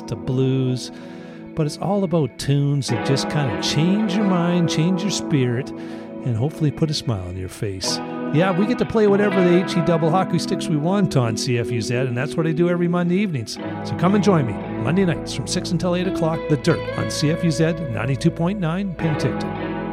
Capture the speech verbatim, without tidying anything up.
to blues, but it's all about tunes that just kind of change your mind, change your spirit, and hopefully put a smile on your face. Yeah, we get to play whatever the H E double hockey sticks we want on C F U Z, and that's what I do every Monday evenings. So come and join me Monday nights from six until eight o'clock, The Dirt on C F U Z ninety-two point nine Penticton.